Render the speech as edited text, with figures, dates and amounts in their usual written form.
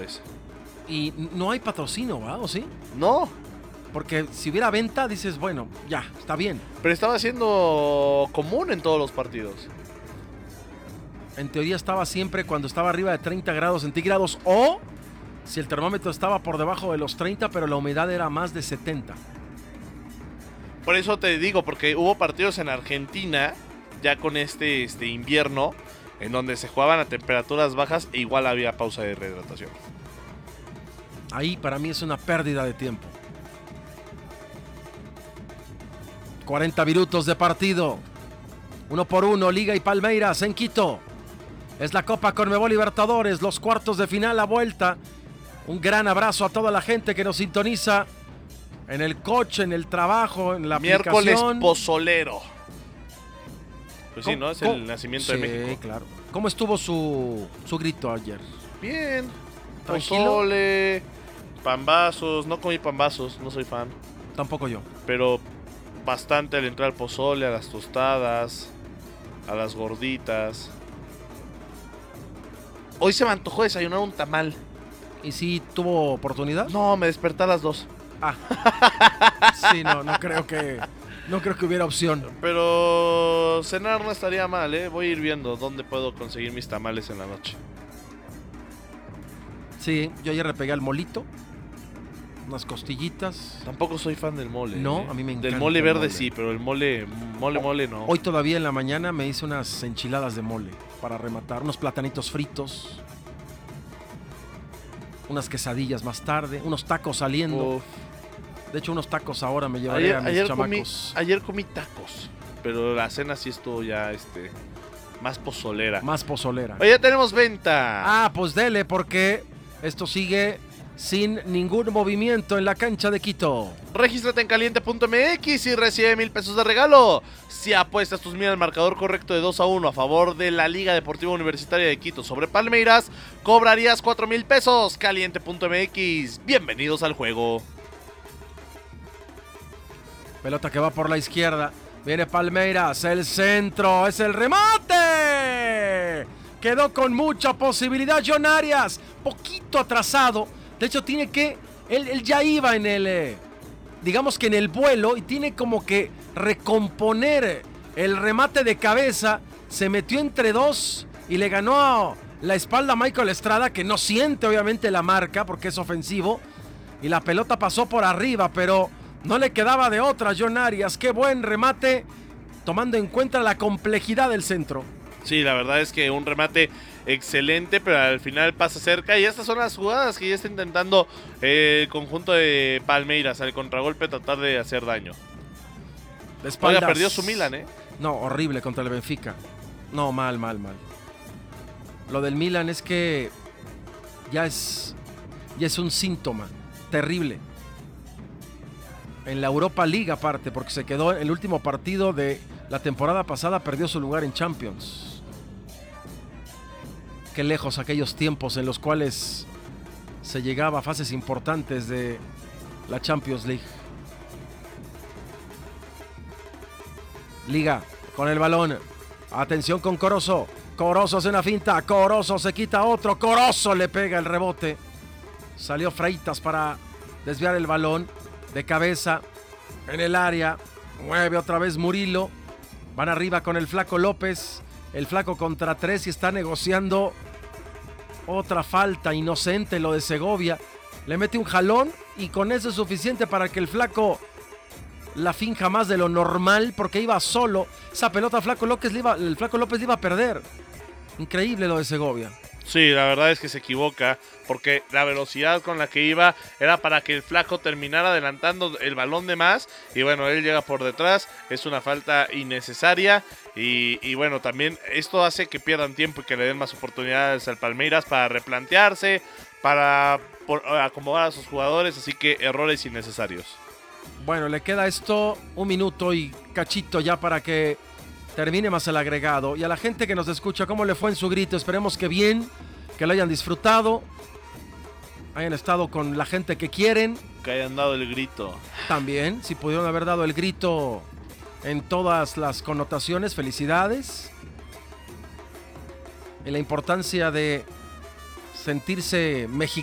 jugadores. Y no hay patrocinio, ¿verdad? ¿O sí? No, Porque si hubiera venta, dices, bueno, ya, está bien. pero estaba siendo común en todos los partidos. En teoría estaba siempre cuando estaba arriba de 30 grados centígrados o si el termómetro estaba por debajo de los 30, pero la humedad era más de 70. Por eso te digo, porque hubo partidos en Argentina, ya con este invierno, en donde se jugaban a temperaturas bajas e igual había pausa de rehidratación. Ahí para mí es una pérdida de tiempo. 40 minutos de partido. 1-1, Liga y Palmeiras en Quito. Es la Copa Conmebol Libertadores, los cuartos de final a vuelta. Un gran abrazo a toda la gente que nos sintoniza en el coche, en el trabajo, en la Miércoles aplicación. pozolero. Pues sí, ¿Cómo- ¿no? Es cómo? el nacimiento Sí, de México. claro. ¿Cómo estuvo su grito ayer? Bien. ¿Tranquilo? Pozole, pambazos. No comí pambazos, no soy fan. Tampoco yo. Pero bastante al entrar al pozole, a las tostadas, a las gorditas. Hoy se me antojó desayunar un tamal. ¿Y si tuvo oportunidad? No, me desperté a las 2. Ah. Sí, no creo que hubiera opción. Pero cenar no estaría mal, ¿eh? Voy a ir viendo dónde puedo conseguir mis tamales en la noche. Sí, yo ayer le pegué al molito. Unas costillitas. Tampoco soy fan del mole. No, ¿eh? a mí me encanta Del mole el verde mole. sí, pero el mole no. Hoy todavía en la mañana me hice unas enchiladas de mole para rematar, unos platanitos fritos, unas quesadillas más tarde, unos tacos saliendo. Uf. De hecho, unos tacos ahora me llevaré a mis chamacos. Ayer comí tacos, pero la cena sí estuvo ya más pozolera. Más pozolera. Oye, ya tenemos venta. Ah, pues dele, porque esto sigue sin ningún movimiento en la cancha de Quito. Regístrate en caliente.mx y recibe 1,000 pesos de regalo. Si apuestas tus 1,000 al marcador correcto de 2-1 a favor de la Liga Deportiva Universitaria de Quito sobre Palmeiras, cobrarías 4,000 pesos. Caliente.mx. Bienvenidos al juego. Pelota que va por la izquierda. Viene Palmeiras, el centro, es el remate. Quedó con mucha posibilidad John Arias, poquito atrasado. De hecho, tiene que, él ya iba en el, digamos que en el vuelo y tiene como que recomponer el remate de cabeza. Se metió entre dos y le ganó la espalda a Michael Estrada, que no siente obviamente la marca porque es ofensivo. Y la pelota pasó por arriba, pero no le quedaba de otra John Arias. Qué buen remate, tomando en cuenta la complejidad del centro. Sí, la verdad es que un remate excelente, pero al final pasa cerca. Y estas son las jugadas que ya está intentando el conjunto de Palmeiras. Al contragolpe tratar de hacer daño. De espaldas. Oiga, perdió su Milan, ¿eh? No, horrible contra el Benfica. No, mal. Lo del Milan es que ya es un síntoma terrible. En la Europa League aparte, porque se quedó en el último partido de la temporada pasada, perdió su lugar en Champions. Qué lejos aquellos tiempos en los cuales se llegaba a fases importantes de la Champions League. Liga con el balón. Atención con Corozo. Corozo hace una finta. Corozo se quita otro. Corozo le pega el rebote. Salió Freitas para desviar el balón. De cabeza en el área. Mueve otra vez Murilo. Van arriba con el Flaco López. El Flaco contra 3 y está negociando otra falta inocente, lo de Segovia. Le mete un jalón y con eso es suficiente para que el Flaco la finja más de lo normal porque iba solo. Esa pelota el Flaco López le iba a perder. Increíble lo de Segovia. Sí, la verdad es que se equivoca porque la velocidad con la que iba era para que el Flaco terminara adelantando el balón de más y bueno, él llega por detrás, es una falta innecesaria y bueno, también esto hace que pierdan tiempo y que le den más oportunidades al Palmeiras para replantearse, para acomodar a sus jugadores, así que errores innecesarios. Bueno, le queda esto 1 minuto y cachito ya para que termine más el agregado. Y a la gente que nos escucha, ¿cómo le fue en su grito? Esperemos que bien, que lo hayan disfrutado, hayan estado con la gente que quieren. Que hayan dado el grito. También, si pudieron haber dado el grito en todas las connotaciones, felicidades. Y la importancia de sentirse mexicano.